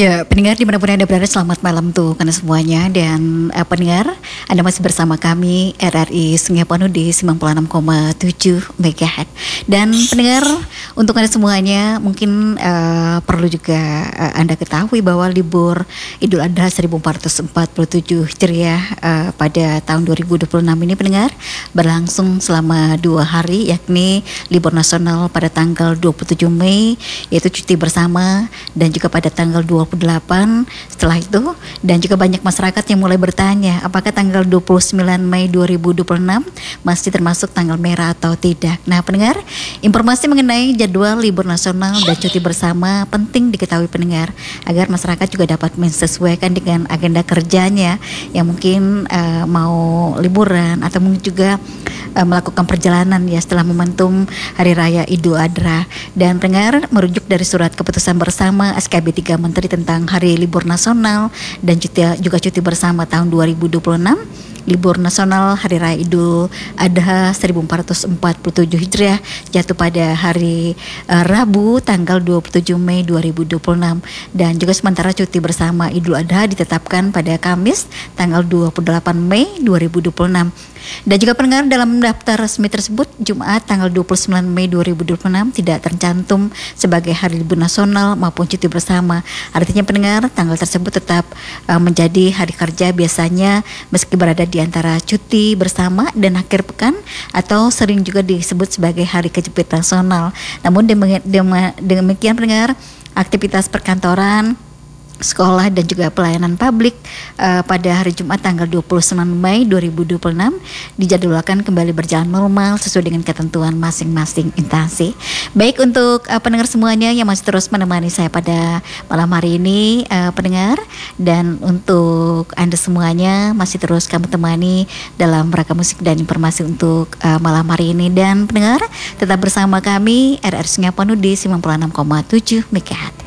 Ya, pendengar dimanapun Anda berada, selamat malam tuh karena semuanya. Dan pendengar, Anda masih bersama kami RRI Sungai Panu di 96,7 MHz. Dan pendengar, untuk Anda semuanya mungkin perlu juga Anda ketahui bahwa libur Idul Adha 1447 Hijriah pada tahun 2026 ini pendengar berlangsung selama 2 hari, yakni libur nasional pada tanggal 27 Mei yaitu cuti bersama, dan juga pada tanggal 28 setelah itu. Dan juga banyak masyarakat yang mulai bertanya apakah tanggal 29 Mei 2026 masih termasuk tanggal merah atau tidak. Nah pendengar, informasi mengenai jadwal libur nasional dan cuti bersama penting diketahui pendengar, agar masyarakat juga dapat menyesuaikan dengan agenda kerjanya yang mungkin mau liburan atau mungkin juga melakukan perjalanan ya setelah momentum Hari Raya Idul Adha. Dan pendengar, merujuk dari surat keputusan bersama SKB 3 Menteri tentang Hari Libur Nasional dan juga cuti bersama tahun 2026, libur nasional Hari Raya Idul Adha 1447 Hijriah jatuh pada hari Rabu tanggal 27 Mei 2026, dan juga sementara cuti bersama Idul Adha ditetapkan pada Kamis tanggal 28 Mei 2026. Dan juga pendengar, dalam daftar resmi tersebut Jumat tanggal 29 Mei 2026 tidak tercantum sebagai hari libur nasional maupun cuti bersama. Artinya pendengar, tanggal tersebut tetap menjadi hari kerja biasanya meski berada di antara cuti bersama dan akhir pekan, atau sering juga disebut sebagai hari kejepit nasional. Namun demikian pendengar, aktivitas perkantoran, sekolah dan juga pelayanan publik pada hari Jumat tanggal 29 Mei 2026 dijadwalkan kembali berjalan normal sesuai dengan ketentuan masing-masing instansi. Baik, untuk pendengar semuanya yang masih terus menemani saya pada malam hari ini pendengar, dan untuk Anda semuanya masih terus kami temani dalam ragam musik dan informasi untuk malam hari ini. Dan pendengar, tetap bersama kami RRI Sungai Panu di 96,7 MHz.